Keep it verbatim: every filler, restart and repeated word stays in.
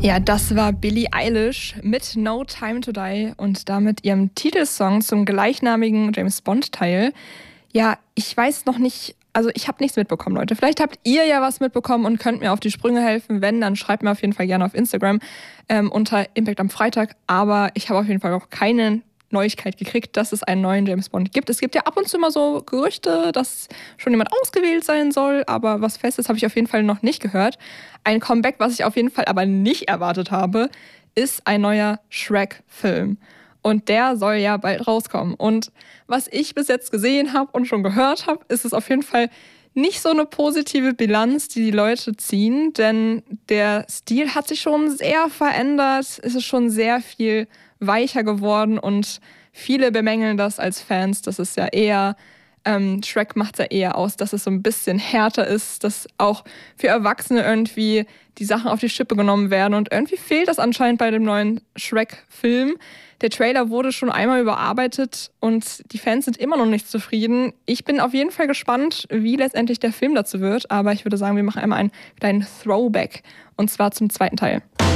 Ja, das war Billie Eilish mit No Time to Die und damit ihrem Titelsong zum gleichnamigen James-Bond-Teil. Ja, ich weiß noch nicht, also ich habe nichts mitbekommen, Leute. Vielleicht habt ihr ja was mitbekommen und könnt mir auf die Sprünge helfen. Wenn, dann schreibt mir auf jeden Fall gerne auf Instagram ähm, unter Impact am Freitag. Aber ich habe auf jeden Fall noch keine Neuigkeit gekriegt, dass es einen neuen James Bond gibt. Es gibt ja ab und zu mal so Gerüchte, dass schon jemand ausgewählt sein soll, aber was Festes habe ich auf jeden Fall noch nicht gehört. Ein Comeback, was ich auf jeden Fall aber nicht erwartet habe, ist ein neuer Shrek-Film. Und der soll ja bald rauskommen. Und was ich bis jetzt gesehen habe und schon gehört habe, ist es auf jeden Fall nicht so eine positive Bilanz, die die Leute ziehen, denn der Stil hat sich schon sehr verändert. Es ist schon sehr viel weicher geworden und viele bemängeln das als Fans, dass es ja eher, ähm, Shrek macht ja eher aus, dass es so ein bisschen härter ist, dass auch für Erwachsene irgendwie die Sachen auf die Schippe genommen werden und irgendwie fehlt das anscheinend bei dem neuen Shrek-Film. Der Trailer wurde schon einmal überarbeitet und die Fans sind immer noch nicht zufrieden. Ich bin auf jeden Fall gespannt, wie letztendlich der Film dazu wird, aber ich würde sagen, wir machen einmal einen kleinen Throwback und zwar zum zweiten Teil.